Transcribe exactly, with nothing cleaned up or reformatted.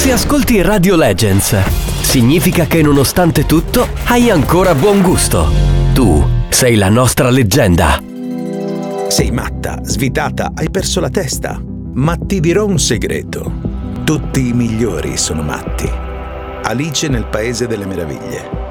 Se ascolti Radio Legends, significa che nonostante tutto hai ancora buon gusto. Tu sei la nostra leggenda. Sei matta, svitata, hai perso la testa. Ma ti dirò un segreto. Tutti i migliori sono matti. Alice nel Paese delle Meraviglie.